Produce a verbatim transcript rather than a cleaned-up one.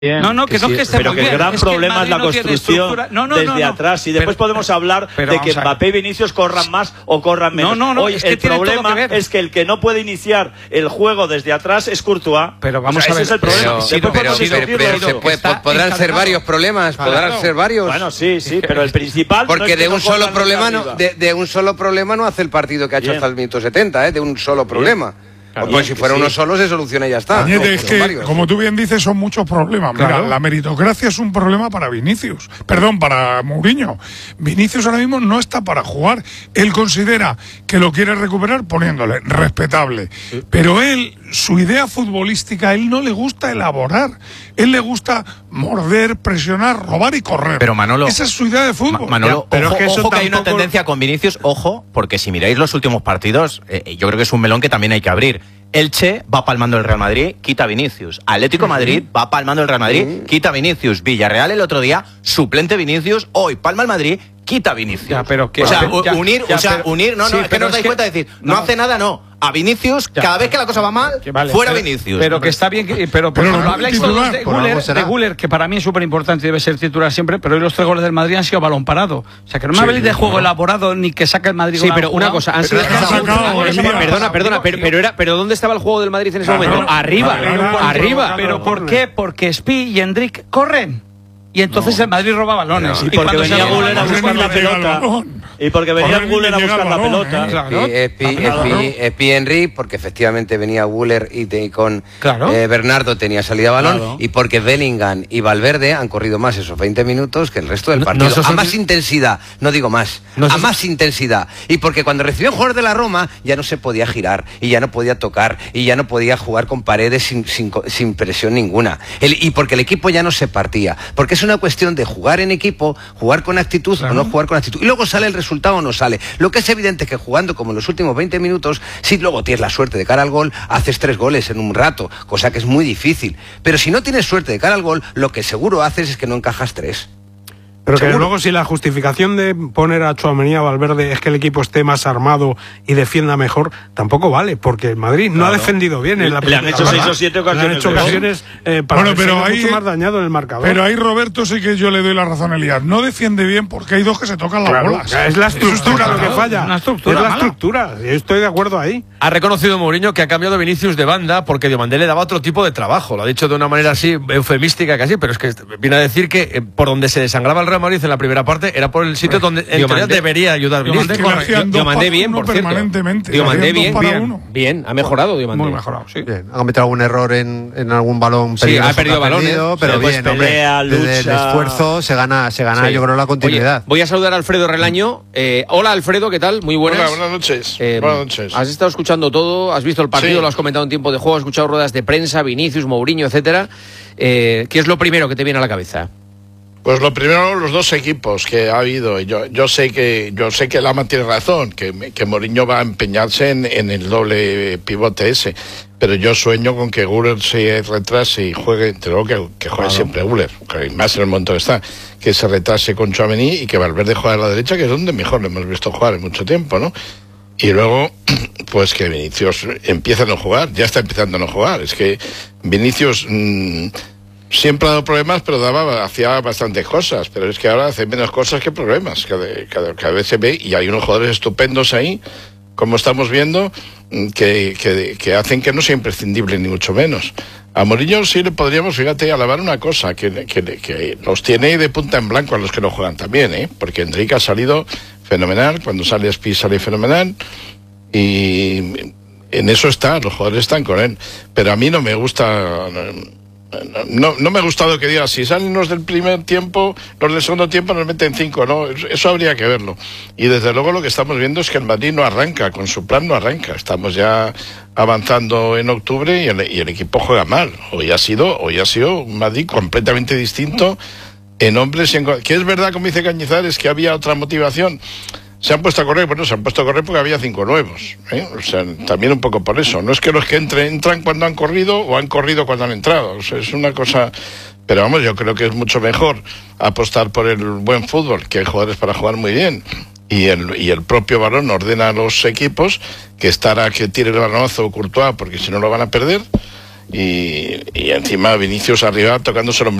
Bien, no, no, que, que no sí, que esté pero muy que bien. el gran es problema que es la no construcción no, no, desde no, no. atrás. Y después pero, podemos hablar pero de que Mbappé y Vinicius corran más o corran menos. No, no, no, Hoy es que el problema que es que el que no puede iniciar el juego desde atrás es Courtois. Pero vamos o sea, a ver. Ese es el problema. Pero, sí, pero, sí, pero, pero se puede, podrán ser varios problemas, claro. podrán ser varios. Bueno, sí, sí, pero el principal. Porque no es de no un solo problema no, de, de un solo problema no hace el partido que ha hecho Bien. hasta el minuto setenta, ¿eh? De un solo problema. Claro, pues si fuera sí. uno solo se soluciona y ya está. Añete, no, es que, varios. como tú bien dices, son muchos problemas. Mira, Claro. la meritocracia es un problema para Vinicius. Perdón, para Mourinho. Vinicius ahora mismo no está para jugar. Él considera que lo quiere recuperar poniéndole, respetable. Sí. Pero él, su idea futbolística, a él no le gusta elaborar. Él le gusta morder, presionar, robar y correr. Pero Manolo, esa es su idea de fútbol. Ma Manolo, pero ojo, es que, eso ojo que tampoco... hay una tendencia con Vinicius, ojo, porque si miráis los últimos partidos, eh, yo creo que es un melón que también hay que abrir. Elche va palmando el Real Madrid, quita Vinicius. Atlético Madrid va palmando el Real Madrid, quita Vinicius. Villarreal el otro día, suplente Vinicius. Hoy palma el Madrid, quita Vinicius. Ya, pero que, o sea, ya, unir, ya, o sea, pero, unir, no, no, sí, es que no os dais cuenta de decir, no, no hace nada, no. A Vinicius, ya, cada vez que la cosa va mal, vale, pero, fuera Vinicius. Pero que está bien, que, pero por pero ejemplo, no, habláis titular, todos de Güler, de Güler, que para mí es súper importante y debe ser titular siempre, pero hoy los tres goles del Madrid han sido balón parado. O sea, que no me sí, habléis de juego no. elaborado ni que saque el Madrid. Sí, pero una cosa, han sido Perdona, perdona, pero, pero era, pero ¿dónde estaba el juego del Madrid en ese momento? Arriba, arriba. ¿Pero por qué? Porque Spi y Endrick corren. Y entonces no. el Madrid roba balones. No. Y, y porque venía Güler a buscar la pelota. Y porque venía Güler a buscar la pelota. Espi y Henry, porque efectivamente venía Güler y te, con claro. eh, Bernardo tenía salida a balón. Claro. Y porque Bellingham y Valverde han corrido más esos veinte minutos que el resto del partido. No, no, a más intensidad, no digo más. No, a más intensidad. Y porque cuando recibió un jugador de la Roma ya no se podía girar. Y ya no podía tocar. Y ya no podía jugar con paredes sin, sin, sin presión ninguna. El, y porque el equipo ya no se partía. Porque es una cuestión de jugar en equipo, jugar con actitud claro. o no jugar con actitud. Y luego sale el resultado o no sale. Lo que es evidente es que jugando como en los últimos veinte minutos, si luego tienes la suerte de cara al gol, haces tres goles en un rato, cosa que es muy difícil. Pero si no tienes suerte de cara al gol, lo que seguro haces es que no encajas tres. Pero ¿Seguro? que luego si la justificación de poner a Tchouaméni, a Valverde es que el equipo esté más armado y defienda mejor, tampoco vale, porque el Madrid claro. no ha defendido bien en la Le han hecho seis o siete ocasiones. Le han hecho ocasiones eh, para bueno, pero ahí, mucho más dañado en el marcador. Pero ahí Roberto sí que yo le doy la razón a Elías. No defiende bien porque hay dos que se tocan las claro, bolas. Es la estructura lo que falla. Una estructura es la mala. estructura. Yo estoy de acuerdo ahí. Ha reconocido Mourinho que ha cambiado Vinicius de banda porque Diomandé le daba otro tipo de trabajo. Lo ha dicho de una manera así eufemística casi, pero es que viene a decir que eh, por donde se desangraba el Real Madrid en la primera parte era por el sitio donde en teoría debería ayudar Vinicius. Diomandé bien, por cierto. Diomandé bien, bien, bien, ha mejorado Diomandé. Muy mejorado, sí. Bien, ha cometido algún error en, en algún balón sí, ha perdido balones, perdido, pero pues bien, pelea, hombre, lucha. desde el esfuerzo se gana, se gana sí. yo creo la continuidad. Oye, voy a saludar a Alfredo Relaño. Eh, hola Alfredo, ¿qué tal? Muy buenas. Hola, buenas noches. Eh, buenas noches. Has estado escuchando todo, has visto el partido, sí. lo has comentado en tiempo de juego, has escuchado ruedas de prensa, Vinicius, Mourinho, etcétera. Eh, ¿Qué es lo primero que te viene a la cabeza? Pues lo primero, los dos equipos que ha habido. Yo, yo sé que yo sé que Lama tiene razón, que, que Mourinho va a empeñarse en, en el doble pivote ese. Pero yo sueño con que Güler se retrase y juegue, te digo que, que juegue claro. siempre Güler, más en el momento que está, que se retrase con Tchouaméni y que Valverde juegue a la derecha, que es donde mejor lo hemos visto jugar en mucho tiempo, ¿no? Y luego, pues que Vinicius empieza a no jugar, ya está empezando a no jugar. Es que Vinicius mmm, siempre ha dado problemas, pero daba, hacía bastantes cosas, pero es que ahora hace menos cosas que problemas, cada, cada, cada vez se ve, y hay unos jugadores estupendos ahí, como estamos viendo, que, que, que hacen que no sea imprescindible, ni mucho menos. A Mourinho sí le podríamos, fíjate, alabar una cosa, que, que, que los tiene de punta en blanco a los que no juegan también, ¿eh? Porque Enrique ha salido fenomenal, cuando sale Spi sale fenomenal, y en eso está, los jugadores están con él. Pero a mí no me gusta... No, no me ha gustado que diga, si salen los del primer tiempo, los del segundo tiempo nos meten cinco, no, eso habría que verlo. Y desde luego lo que estamos viendo es que el Madrid no arranca, con su plan no arranca. Estamos ya avanzando en octubre y el, y el equipo juega mal. Hoy ha sido, hoy ha sido un Madrid completamente distinto en hombres y en... Que es verdad, como dice Cañizares, que había otra motivación. Se han puesto a correr, bueno, se han puesto a correr porque había cinco nuevos, ¿eh? O sea, también un poco por eso. No es que los que entren, entran cuando han corrido o han corrido cuando han entrado. O sea, es una cosa... Pero vamos, yo creo que es mucho mejor apostar por el buen fútbol, que hay jugadores para jugar muy bien. Y el, y el propio balón ordena a los equipos que estará que tire el balonazo Courtois, porque si no lo van a perder. y, y encima Vinicius arriba tocándose los